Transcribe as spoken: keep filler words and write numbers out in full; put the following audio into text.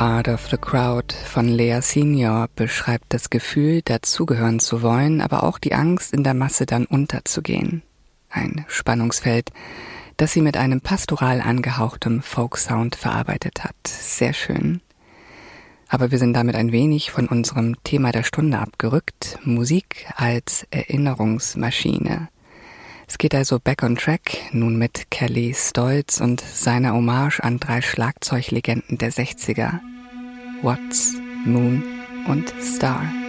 Part of the Crowd von Lea Senior beschreibt das Gefühl, dazugehören zu wollen, aber auch die Angst, in der Masse dann unterzugehen. Ein Spannungsfeld, das sie mit einem pastoral angehauchtem Folk-Sound verarbeitet hat. Sehr schön. Aber wir sind damit ein wenig von unserem Thema der Stunde abgerückt. Musik als Erinnerungsmaschine. Es geht also back on track, nun mit Kelly Stoltz und seiner Hommage an drei Schlagzeuglegenden der sechziger. Watts, Moon und Star.